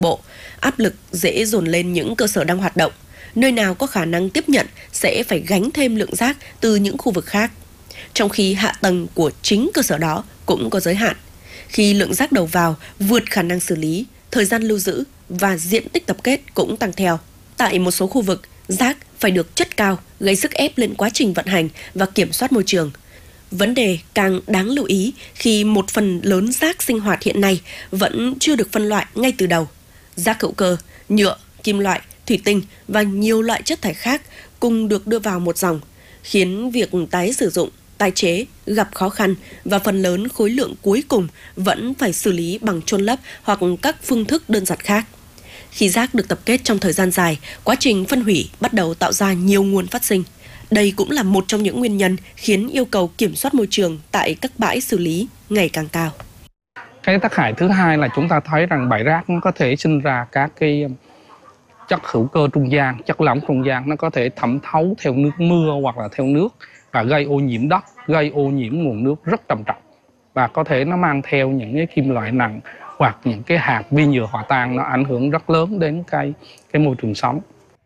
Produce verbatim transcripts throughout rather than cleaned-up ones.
bộ, áp lực dễ dồn lên những cơ sở đang hoạt động. Nơi nào có khả năng tiếp nhận sẽ phải gánh thêm lượng rác từ những khu vực khác. Trong khi hạ tầng của chính cơ sở đó cũng có giới hạn. Khi lượng rác đầu vào vượt khả năng xử lý, thời gian lưu giữ và diện tích tập kết cũng tăng theo. Tại một số khu vực, rác phải được chất cao, gây sức ép lên quá trình vận hành và kiểm soát môi trường. Vấn đề càng đáng lưu ý khi một phần lớn rác sinh hoạt hiện nay vẫn chưa được phân loại ngay từ đầu. Rác hữu cơ, nhựa, kim loại, thủy tinh và nhiều loại chất thải khác cùng được đưa vào một dòng, khiến việc tái sử dụng, tái chế gặp khó khăn và phần lớn khối lượng cuối cùng vẫn phải xử lý bằng chôn lấp hoặc các phương thức đơn giản khác. Khi rác được tập kết trong thời gian dài, quá trình phân hủy bắt đầu tạo ra nhiều nguồn phát sinh. Đây cũng là một trong những nguyên nhân khiến yêu cầu kiểm soát môi trường tại các bãi xử lý ngày càng cao. Cái tác hại thứ hai là chúng ta thấy rằng bãi rác nó có thể sinh ra các cái chất hữu cơ trung gian, chất lỏng trung gian, nó có thể thẩm thấu theo nước mưa hoặc là theo nước và gây ô nhiễm đất, gây ô nhiễm nguồn nước rất trầm trọng. Và có thể nó mang theo những cái kim loại nặng hoặc những cái hạt vi nhựa hòa tan, nó ảnh hưởng rất lớn đến cái, cái môi trường sống.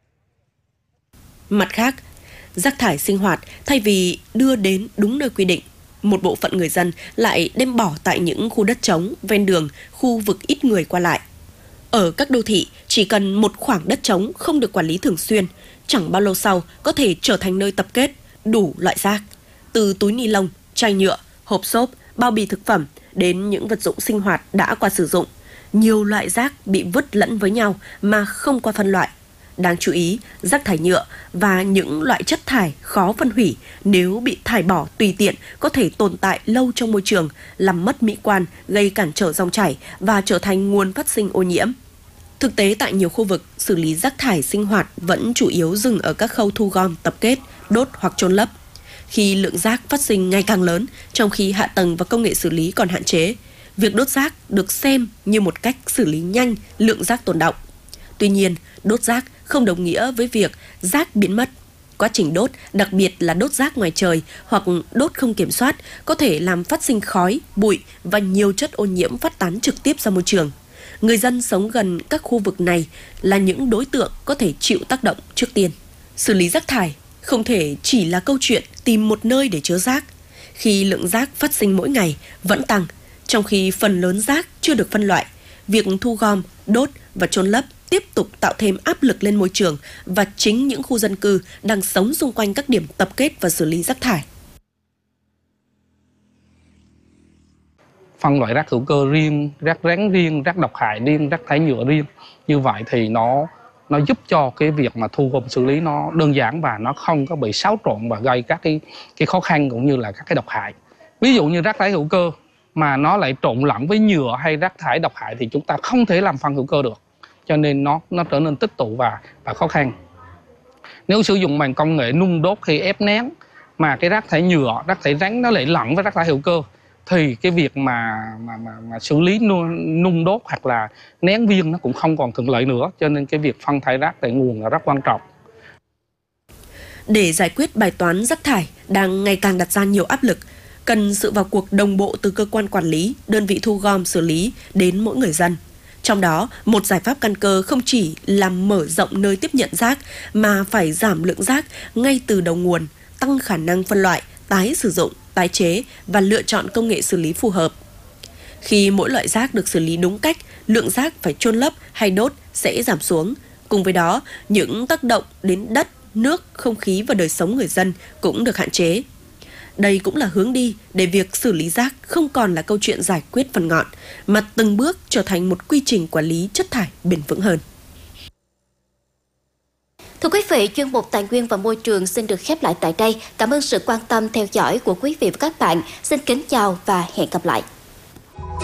Mặt khác, rác thải sinh hoạt thay vì đưa đến đúng nơi quy định, một bộ phận người dân lại đem bỏ tại những khu đất trống, ven đường, khu vực ít người qua lại. Ở các đô thị, chỉ cần một khoảng đất trống không được quản lý thường xuyên, chẳng bao lâu sau có thể trở thành nơi tập kết đủ loại rác, từ túi ni lông, chai nhựa, hộp xốp, bao bì thực phẩm đến những vật dụng sinh hoạt đã qua sử dụng. Nhiều loại rác bị vứt lẫn với nhau mà không qua phân loại. Đáng chú ý, rác thải nhựa và những loại chất thải khó phân hủy nếu bị thải bỏ tùy tiện có thể tồn tại lâu trong môi trường, làm mất mỹ quan, gây cản trở dòng chảy và trở thành nguồn phát sinh ô nhiễm. Thực tế tại nhiều khu vực, xử lý rác thải sinh hoạt vẫn chủ yếu dừng ở các khâu thu gom, tập kết, đốt hoặc chôn lấp. Khi lượng rác phát sinh ngày càng lớn, trong khi hạ tầng và công nghệ xử lý còn hạn chế, việc đốt rác được xem như một cách xử lý nhanh lượng rác tồn đọng. Tuy nhiên, đốt rác không đồng nghĩa với việc rác biến mất. Quá trình đốt, đặc biệt là đốt rác ngoài trời hoặc đốt không kiểm soát, có thể làm phát sinh khói, bụi và nhiều chất ô nhiễm phát tán trực tiếp ra môi trường. Người dân sống gần các khu vực này là những đối tượng có thể chịu tác động trước tiên. Xử lý rác thải không thể chỉ là câu chuyện tìm một nơi để chứa rác. Khi lượng rác phát sinh mỗi ngày vẫn tăng, trong khi phần lớn rác chưa được phân loại, việc thu gom, đốt và chôn lấp tiếp tục tạo thêm áp lực lên môi trường và chính những khu dân cư đang sống xung quanh các điểm tập kết và xử lý rác thải. Phân loại rác hữu cơ riêng, rác rắn riêng, rác độc hại riêng, rác thải nhựa riêng. Như vậy thì nó nó giúp cho cái việc mà thu gom xử lý nó đơn giản và nó không có bị xáo trộn và gây các cái cái khó khăn cũng như là các cái độc hại. Ví dụ như rác thải hữu cơ mà nó lại trộn lẫn với nhựa hay rác thải độc hại thì chúng ta không thể làm phân hữu cơ được. Cho nên nó nó trở nên tích tụ và và khó khăn. Nếu sử dụng bằng công nghệ nung đốt hay ép nén mà cái rác thải nhựa, rác thải rắn nó lại lẫn với rác thải hữu cơ thì cái việc mà mà mà, mà xử lý nung, nung đốt hoặc là nén viên nó cũng không còn thuận lợi nữa, cho nên cái việc phân thải rác tại nguồn là rất quan trọng. Để giải quyết bài toán rác thải đang ngày càng đặt ra nhiều áp lực, cần sự vào cuộc đồng bộ từ cơ quan quản lý, đơn vị thu gom xử lý đến mỗi người dân. Trong đó, một giải pháp căn cơ không chỉ là mở rộng nơi tiếp nhận rác mà phải giảm lượng rác ngay từ đầu nguồn, tăng khả năng phân loại, tái sử dụng, tái chế và lựa chọn công nghệ xử lý phù hợp. Khi mỗi loại rác được xử lý đúng cách, lượng rác phải chôn lấp hay đốt sẽ giảm xuống. Cùng với đó, những tác động đến đất, nước, không khí và đời sống người dân cũng được hạn chế. Đây cũng là hướng đi để việc xử lý rác không còn là câu chuyện giải quyết phần ngọn, mà từng bước trở thành một quy trình quản lý chất thải bền vững hơn. Thưa quý vị, chuyên mục Tài nguyên và Môi trường xin được khép lại tại đây. Cảm ơn sự quan tâm theo dõi của quý vị và các bạn. Xin kính chào và hẹn gặp lại.